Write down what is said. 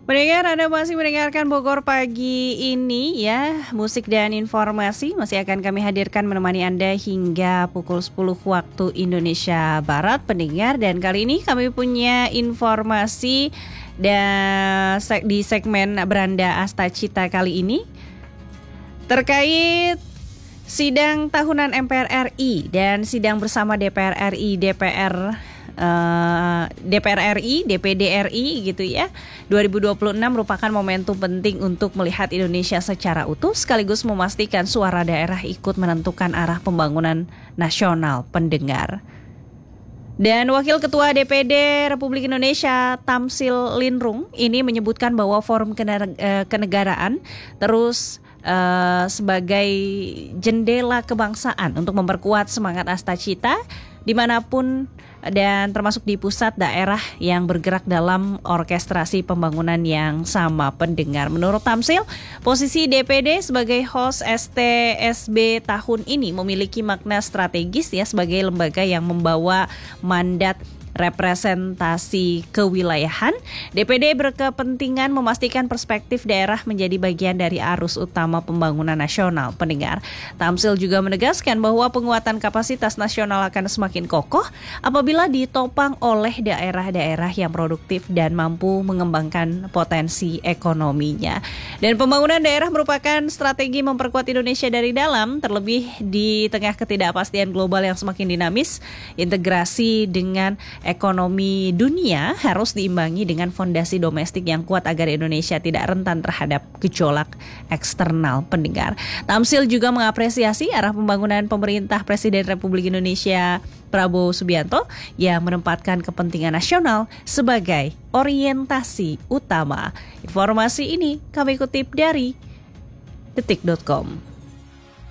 Pendengar, Anda masih mendengarkan Bogor Pagi ini ya. Musik dan informasi masih akan kami hadirkan menemani Anda hingga pukul 10 waktu Indonesia Barat, pendengar. Dan kali ini kami punya informasi di segmen Beranda Astacita kali ini terkait sidang tahunan MPR RI dan sidang bersama DPR RI, DPR RI, DPD RI gitu ya. 2026 merupakan momentum penting untuk melihat Indonesia secara utuh sekaligus memastikan suara daerah ikut menentukan arah pembangunan nasional, pendengar. Dan Wakil Ketua DPD Republik Indonesia Tamsil Linrung ini menyebutkan bahwa forum kenegaraan terus sebagai jendela kebangsaan untuk memperkuat semangat Astacita dimanapun dan termasuk di pusat daerah yang bergerak dalam orkestrasi pembangunan yang sama, pendengar. Menurut Tamsil, posisi DPD sebagai host STSB tahun ini memiliki makna strategis ya sebagai lembaga yang membawa mandat representasi kewilayahan. DPD berkepentingan memastikan perspektif daerah menjadi bagian dari arus utama pembangunan nasional, pendengar. Tamsil juga menegaskan bahwa penguatan kapasitas nasional akan semakin kokoh apabila ditopang oleh daerah-daerah yang produktif dan mampu mengembangkan potensi ekonominya. Dan pembangunan daerah merupakan strategi memperkuat Indonesia dari dalam, terlebih di tengah ketidakpastian global yang semakin dinamis. Integrasi dengan ekonomi dunia harus diimbangi dengan fondasi domestik yang kuat agar Indonesia tidak rentan terhadap gejolak eksternal, pendengar. Tamsil juga mengapresiasi arah pembangunan pemerintah Presiden Republik Indonesia Prabowo Subianto yang menempatkan kepentingan nasional sebagai orientasi utama. Informasi ini kami kutip dari detik.com.